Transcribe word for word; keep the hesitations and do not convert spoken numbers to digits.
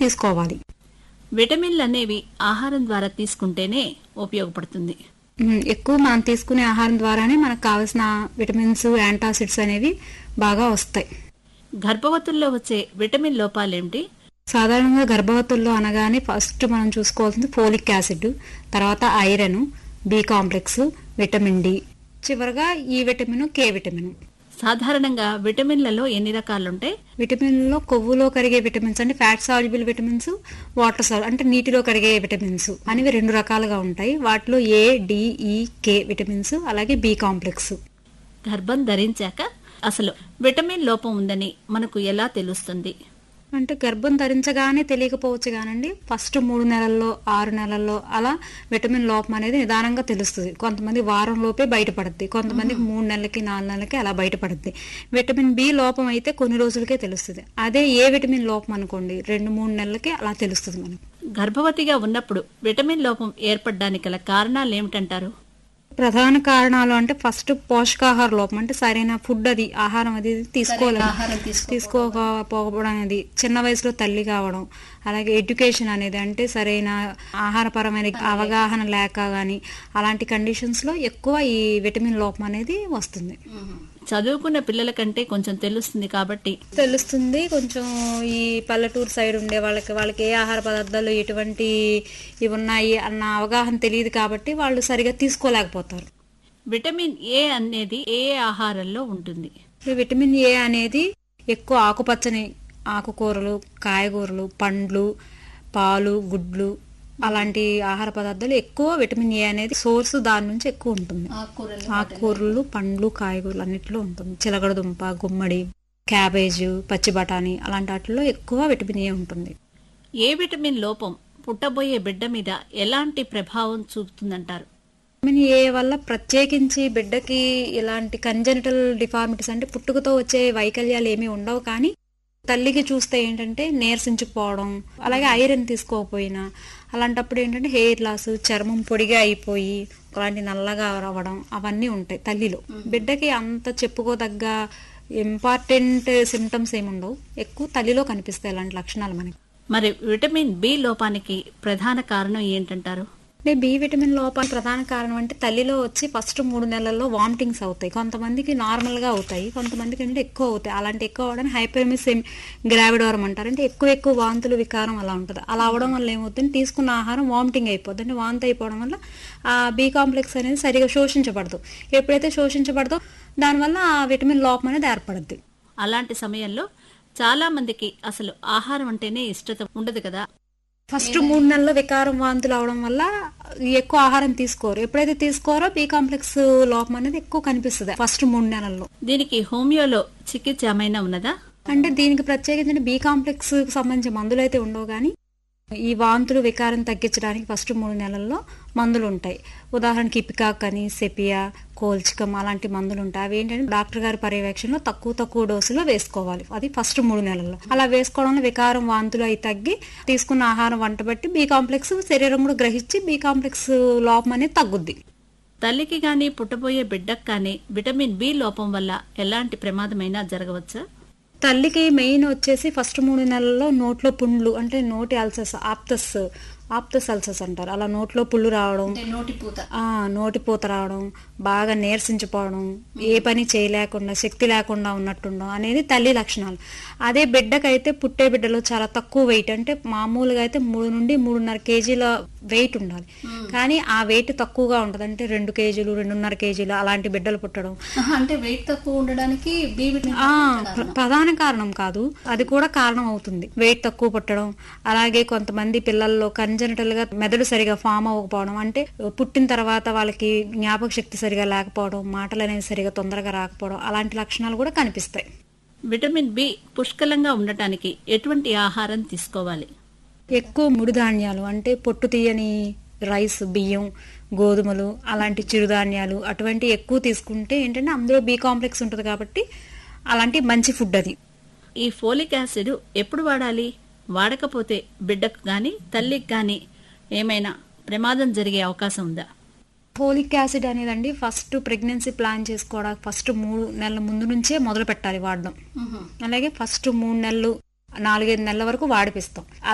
తీసుకోవాలి. విటమిన్లు అనేవి ఆహారం ద్వారా తీసుకుంటేనే ఉపయోగపడుతుంది. ఎక్కువ మనం తీసుకునే ఆహారం ద్వారానే మనకు కావాల్సిన విటమిన్స్, యాంటాసిడ్స్ అనేవి బాగా వస్తాయి. గర్భవతుల్లో వచ్చే విటమిన్ లోపాలేంటి? సాధారణంగా గర్భవతుల్లో అనగానే ఫస్ట్ మనం చూసుకోవాల్సింది ఫోలిక్ యాసిడ్, తర్వాత iron, B complex, vitamin D, చివరగా ఈ విటమిన్, కే విటమిన్. సాధారణంగా విటమిన్లలో ఎన్ని రకాలుంటాయి? విటమిన్లో కొవ్వులో కరిగే విటమిన్స్ అంటే ఫ్యాట్ సాల్యుబుల్ విటమిన్స్, వాటర్ సాల్ అంటే నీటిలో కరిగే విటమిన్స్ అనేవి రెండు రకాలుగా ఉంటాయి. వాటిలో ఏ, డి, ఈ, కే విటమిన్స్, అలాగే బి కాంప్లెక్స్. గర్భం ధరించాక అసలు విటమిన్ లోపం ఉందని మనకు ఎలా తెలుస్తుంది? అంటే గర్భం ధరించగానే తెలియకపోవచ్చు కానండి, ఫస్ట్ మూడు నెలల్లో ఆరు నెలల్లో అలా విటమిన్ లోపం అనేది నిదానంగా తెలుస్తుంది. కొంతమంది వారం లోపే బయటపడుద్ది, కొంతమందికి మూడు నెలలకి నాలుగు నెలలకి అలా బయటపడుద్ది. విటమిన్ బి లోపం అయితే కొన్ని రోజులకే తెలుస్తుంది. అదే ఏ విటమిన్ లోపం అనుకోండి రెండు మూడు నెలలకి అలా తెలుస్తుంది మనకు. గర్భవతిగా ఉన్నప్పుడు విటమిన్ లోపం ఏర్పడడానికి గల కారణాలు ఏమిటంటారు? ప్రధాన కారణాలు అంటే ఫస్ట్ పోషకాహార లోపం, అంటే సరైన ఫుడ్ అది ఆహారం అది తీసుకోలేదు తీసుకోకపోవడం అనేది, చిన్న వయసులో తల్లి కావడం, అలాగే ఎడ్యుకేషన్ అనేది అంటే సరైన ఆహారపరమైన అవగాహన లేక గానీ అలాంటి కండిషన్స్ లో ఎక్కువ ఈ విటమిన్ లోపం అనేది వస్తుంది. చదువుకున్న పిల్లల కంటే కొంచెం తెలుస్తుంది కాబట్టి తెలుస్తుంది కొంచెం ఈ పల్లెటూరు సైడ్ ఉండే వాళ్ళకి వాళ్ళకి ఏ ఆహార పదార్థాలు ఎటువంటి ఇవి ఉన్నాయి అన్న అవగాహన తెలియదు కాబట్టి వాళ్ళు సరిగా తీసుకోలేకపోతారు. విటమిన్ ఏ అనేది ఏ ఆహారంలో ఉంటుంది? విటమిన్ ఏ అనేది ఎక్కువ ఆకుపచ్చని ఆకుకూరలు, కాయగూరలు, పండ్లు, పాలు, గుడ్లు అలాంటి ఆహార పదార్థాలు ఎక్కువ విటమిన్ ఏ అనేది సోర్స్ దాని నుంచి ఎక్కువ ఉంటుంది. ఆకుకూరలు, పండ్లు, కాయగూరలు అన్నిట్లో ఉంటుంది. చిలకడదుంప, గుమ్మడి, క్యాబేజ్, పచ్చి బఠానీ అలాంటి వాటిలో ఎక్కువ విటమిన్ ఏ ఉంటుంది. ఏ విటమిన్ లోపం పుట్టబోయే బిడ్డ మీద ఎలాంటి ప్రభావం చూపుతుందంటారు? విటమిన్ ఏ వల్ల ప్రత్యేకించి బిడ్డకి ఇలాంటి కంజెనిటల్ డిఫార్మిటీస్ అంటే పుట్టుకతో వచ్చే వైకల్యాలు ఏమీ ఉండవు, కానీ తల్లికి చూస్తే ఏంటంటే నీరసించుకుపోవడం, అలాగే ఐరన్ తీసుకోకపోయినా అలాంటప్పుడు ఏంటంటే హెయిర్ లాస్, చర్మం పొడిగా అయిపోయి అలాంటి నల్లగా రావడం అవన్నీ ఉంటాయి తల్లిలో. బిడ్డకి అంత చెప్పుకోదగ్గ ఇంపార్టెంట్ సిమ్టమ్స్ ఏమి ఉండవు, ఎక్కువ తల్లిలో కనిపిస్తాయి అలాంటి లక్షణాలు మనకి. మరి విటమిన్ బి లోపానికి ప్రధాన కారణం ఏంటంటారు? అంటే బి విటమిన్ లోపానికి ప్రధాన కారణం అంటే తల్లిలో వచ్చి ఫస్ట్ మూడు నెలల్లో వామిటింగ్స్ అవుతాయి. కొంతమందికి నార్మల్ గా అవుతాయి, కొంతమందికి అంటే ఎక్కువ అవుతాయి. అలాంటి ఎక్కువ అవడానికి హైపర్మిస్ గ్రావిడోరం అంటారు, అంటే ఎక్కువ ఎక్కువ వాంతులు వికారం అలా ఉంటుంది. అలా అవడం వల్ల ఏమవుతుంది, తీసుకున్న ఆహారం వామిటింగ్ అయిపోద్ది. అంటే వాంతి అయిపోవడం వల్ల ఆ బి కాంప్లెక్స్ అనేది సరిగా శోషించబడదు. ఎప్పుడైతే శోషించబడదో దానివల్ల ఆ విటమిన్ లోపం అనేది ఏర్పడుద్ది. అలాంటి సమయంలో చాలా మందికి అసలు ఆహారం అంటేనే ఇష్టత ఉండదు కదా. ఫస్ట్ మూడు నెలల్లో వికారం వాంతులు అవడం వల్ల ఎక్కువ ఆహారం తీసుకోరు. ఎప్పుడైతే తీసుకోరో బి కాంప్లెక్స్ లోపం అనేది ఎక్కువ కనిపిస్తుంది ఫస్ట్ మూడు నెలల్లో. దీనికి హోమియోలో చికిత్స ఏమైనా ఉన్నదా? అంటే దీనికి ప్రత్యేకించిన బి కాంప్లెక్స్ సంబంధించిన మందులు అయితే ఉండవు, కానీ ఈ వాంతులు వికారం తగ్గించడానికి ఫస్ట్ మూడు నెలల్లో మందులు ఉంటాయి. ఉదాహరణకి ఇపికాక్ అని, సెపియా, కోల్చికం అలాంటి మందులు ఉంటాయి. అవి ఏంటంటే డాక్టర్ గారి పర్యవేక్షణలో తక్కువ తక్కువ డోసులో వేసుకోవాలి. అది ఫస్ట్ మూడు నెలల్లో. అలా వేసుకోవడం వికారం వాంతులు అయి తగ్గి తీసుకున్న ఆహారం వంట బట్టి బి కాంప్లెక్స్ శరీరం కూడా గ్రహించి బి కాంప్లెక్స్ లోపం అనేది తగ్గుద్ది. తల్లికి గాని పుట్టబోయే బిడ్డకు కానీ విటమిన్ బి లోపం వల్ల ఎలాంటి ప్రమాదమైనా జరగవచ్చా? తల్లికి మెయిన్ వచ్చేసి ఫస్ట్ మూడు నెలల్లో నోట్లో పుండ్లు అంటే నోటి అల్సర్స్, ఆప్తస్ ఆప్తస్ అల్సర్స్ అంటారు. అలా నోట్లో పుళ్ళు రావడం, నోటిపూత రావడం, బాగా నీరసించిపోవడం, ఏ పని చేయలేకుండా శక్తి లేకుండా ఉన్నట్టుండడం అనేది తల్లి లక్షణాలు. అదే బిడ్డకైతే పుట్టే బిడ్డలో చాలా తక్కువ వెయిట్, అంటే మామూలుగా అయితే మూడు నుండి మూడున్నర కేజీల వెయిట్ ఉండాలి, కానీ ఆ వెయిట్ తక్కువగా ఉంటది. అంటే రెండు కేజీలు రెండున్నర కేజీలు అలాంటి బిడ్డలు పుట్టడం. అంటే వెయిట్ తక్కువ ఉండడానికి బి విటమిన్ ప్రధాన కారణం కాదు, అది కూడా కారణం అవుతుంది. వెయిట్ తక్కువ పుట్టడం, అలాగే కొంతమంది పిల్లల్లో కంజనిటల్ గా మెదడు సరిగా ఫామ్ అవ్వకపోవడం, అంటే పుట్టిన తర్వాత వాళ్ళకి జ్ఞాపక శక్తి సరిగా లేకపోవడం, మాటలు అనేవి సరిగా తొందరగా రాకపోవడం అలాంటి లక్షణాలు కూడా కనిపిస్తాయి. విటమిన్ బి పుష్కలంగా ఉండటానికి ఎటువంటి ఆహారం తీసుకోవాలి? ఎక్కువ ముడి ధాన్యాలు అంటే పొట్టు తీయని రైస్, బియ్యం, గోధుమలు అలాంటి చిరుధాన్యాలు అటువంటి ఎక్కువ తీసుకుంటే ఏంటంటే అందులో బి కాంప్లెక్స్ ఉంటుంది కాబట్టి అలాంటి మంచి ఫుడ్ అది. ఈ ఫోలిక్ యాసిడ్ ఎప్పుడు వాడాలి? వాడకపోతే బిడ్డకు గాని తల్లికి గాని ఏమైనా ప్రమాదం జరిగే అవకాశం ఉందా? Folic acid అనేదండి first pregnancy plan చేసుకోవడానికి ఫస్ట్ మూడు నెలల ముందు నుంచే మొదలు పెట్టాలి వాడడం. అలాగే ఫస్ట్ మూడు నెలలు నాలుగైదు నెలల వరకు వాడిపిస్తాం.